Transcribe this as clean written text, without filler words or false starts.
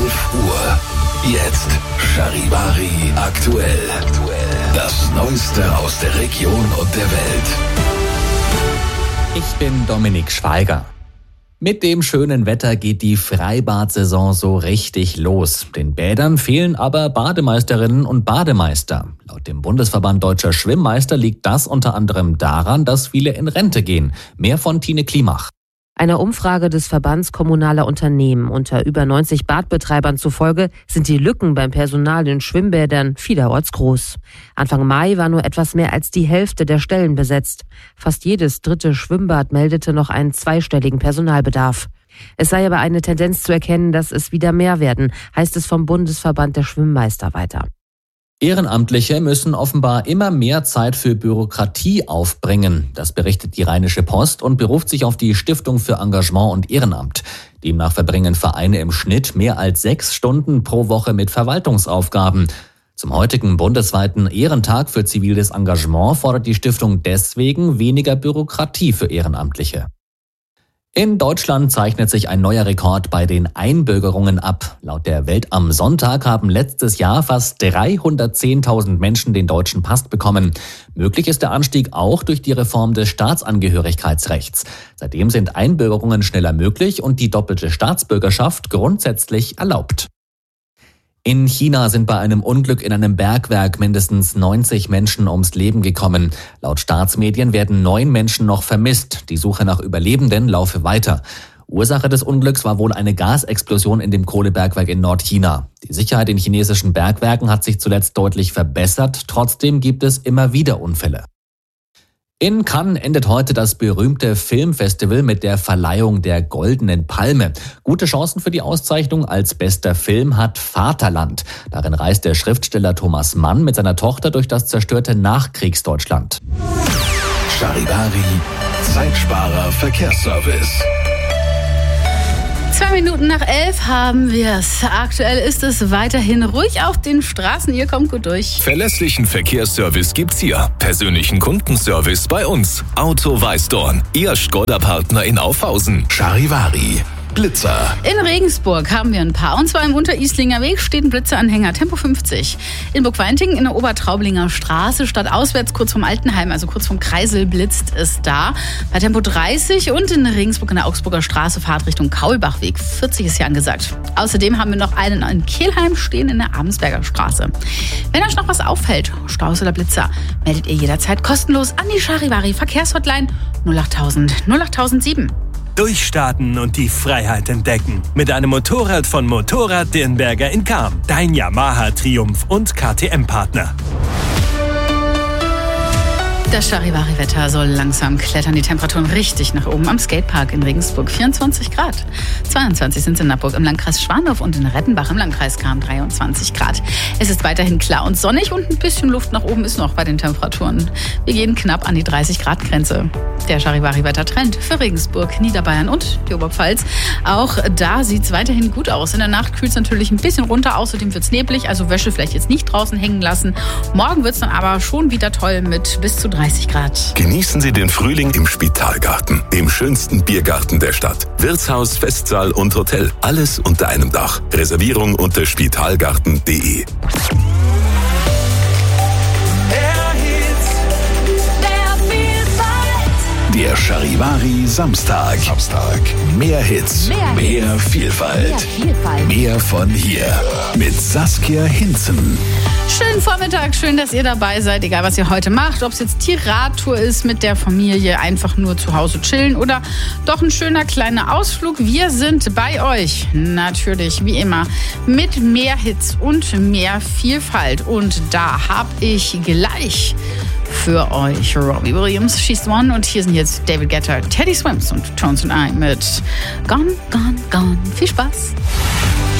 11 Uhr. Jetzt Charivari aktuell. Das Neueste aus der Region und der Welt. Ich bin Dominik Schweiger. Mit dem schönen Wetter geht die Freibad-Saison so richtig los. Den Bädern fehlen aber Bademeisterinnen und Bademeister. Laut dem Bundesverband Deutscher Schwimmmeister liegt das unter anderem daran, dass viele in Rente gehen. Mehr von Tine Klimach. Einer Umfrage des Verbands kommunaler Unternehmen unter über 90 Badbetreibern zufolge sind die Lücken beim Personal in Schwimmbädern vielerorts groß. Anfang Mai war nur etwas mehr als die Hälfte der Stellen besetzt. Fast jedes dritte Schwimmbad meldete noch einen zweistelligen Personalbedarf. Es sei aber eine Tendenz zu erkennen, dass es wieder mehr werden, heißt es vom Bundesverband der Schwimmmeister weiter. Ehrenamtliche müssen offenbar immer mehr Zeit für Bürokratie aufbringen. Das berichtet die Rheinische Post und beruft sich auf die Stiftung für Engagement und Ehrenamt. Demnach verbringen Vereine im Schnitt mehr als 6 Stunden pro Woche mit Verwaltungsaufgaben. Zum heutigen bundesweiten Ehrentag für ziviles Engagement fordert die Stiftung deswegen weniger Bürokratie für Ehrenamtliche. In Deutschland zeichnet sich ein neuer Rekord bei den Einbürgerungen ab. Laut der Welt am Sonntag haben letztes Jahr fast 310.000 Menschen den deutschen Pass bekommen. Möglich ist der Anstieg auch durch die Reform des Staatsangehörigkeitsrechts. Seitdem sind Einbürgerungen schneller möglich und die doppelte Staatsbürgerschaft grundsätzlich erlaubt. In China sind bei einem Unglück in einem Bergwerk mindestens 90 Menschen ums Leben gekommen. Laut Staatsmedien werden 9 Menschen noch vermisst. Die Suche nach Überlebenden laufe weiter. Ursache des Unglücks war wohl eine Gasexplosion in dem Kohlebergwerk in Nordchina. Die Sicherheit in chinesischen Bergwerken hat sich zuletzt deutlich verbessert. Trotzdem gibt es immer wieder Unfälle. In Cannes endet heute das berühmte Filmfestival mit der Verleihung der Goldenen Palme. Gute Chancen für die Auszeichnung als bester Film hat Vaterland. Darin reist der Schriftsteller Thomas Mann mit seiner Tochter durch das zerstörte Nachkriegsdeutschland. Charivari, Zeitsparer Verkehrsservice. 2 Minuten nach 11 haben wir es. Aktuell ist es weiterhin ruhig auf den Straßen. Ihr kommt gut durch. Verlässlichen Verkehrsservice gibt's hier. Persönlichen Kundenservice bei uns. Auto Weißdorn, Ihr Skoda-Partner in Aufhausen. Charivari, Blitzer. In Regensburg haben wir ein paar. Und zwar im Unterieslinger Weg steht ein Blitzeranhänger, Tempo 50. In Burgweinting in der Obertraublinger Straße, stadtauswärts kurz vom Altenheim, also kurz vom Kreisel, blitzt es da. Bei Tempo 30 und in Regensburg in der Augsburger Straße, Fahrtrichtung Kaulbachweg, 40 ist hier angesagt. Außerdem haben wir noch einen in Kelheim stehen in der Abensberger Straße. Wenn euch noch was auffällt, Staus oder Blitzer, meldet ihr jederzeit kostenlos an die Charivari Verkehrshotline 08000 08007. Durchstarten und die Freiheit entdecken. Mit einem Motorrad von Motorrad Dirnberger in Cham. Dein Yamaha Triumph und KTM-Partner. Das Charivari-Wetter soll langsam klettern, die Temperaturen richtig nach oben. Am Skatepark in Regensburg 24 Grad. 22 sind es in Nappburg im Landkreis Schwandorf und in Rettenbach im Landkreis Cham 23 Grad. Es ist weiterhin klar und sonnig und ein bisschen Luft nach oben ist noch bei den Temperaturen. Wir gehen knapp an die 30-Grad-Grenze. Der Charivari-Wetter-Trend für Regensburg, Niederbayern und die Oberpfalz. Auch da sieht es weiterhin gut aus. In der Nacht kühlt es natürlich ein bisschen runter, außerdem wird es neblig, also Wäsche vielleicht jetzt nicht draußen hängen lassen. Morgen wird es dann aber schon wieder toll mit bis zu 30 Grad. Genießen Sie den Frühling im Spitalgarten, dem schönsten Biergarten der Stadt. Wirtshaus, Festsaal und Hotel, alles unter einem Dach. Reservierung unter spitalgarten.de. Der Charivari Samstag. Mehr Hits, mehr Vielfalt. Mehr von hier. Mit Saskia Hinzen. Schönen Vormittag, schön, dass ihr dabei seid, egal was ihr heute macht. Ob es jetzt die Radtour ist mit der Familie, einfach nur zu Hause chillen oder doch ein schöner kleiner Ausflug. Wir sind bei euch, natürlich, wie immer, mit mehr Hits und mehr Vielfalt. Und da habe ich gleich für euch Robbie Williams, She's the One. Und hier sind jetzt David Guetta, Teddy Swims und Tones and I mit Gone, Gone, Gone. Viel Spaß.